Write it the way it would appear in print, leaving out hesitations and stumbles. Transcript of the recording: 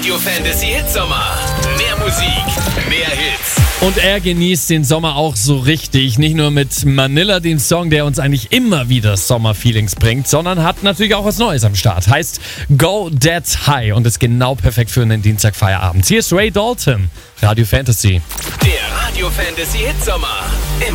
Radio Fantasy Hitsommer. Mehr Musik, mehr Hits. Und er genießt den Sommer auch so richtig. Nicht nur mit Manila, dem Song, der uns eigentlich immer wieder Sommerfeelings bringt, sondern hat natürlich auch was Neues am Start. Heißt Go That's High und ist genau perfekt für einen Dienstagfeierabend. Hier ist Ray Dalton, Radio Fantasy. Der Radio Fantasy Hitsommer. Immer